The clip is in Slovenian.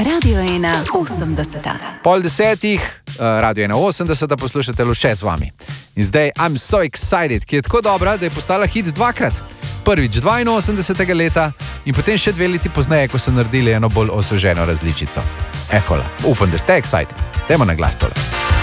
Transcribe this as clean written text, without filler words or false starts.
Radio 1 80. Pol 10, Radio 1 80 poslušate Luše z vami. In zdaj I'm so excited, ki je tako dobra, da je postala hit dvakrat. Prvič 82. leta in potem še 2 leti pozneje, ko so naredili eno bolj osveženo različico. Ehola, upam, da ste excited. Dajmo na glas tole.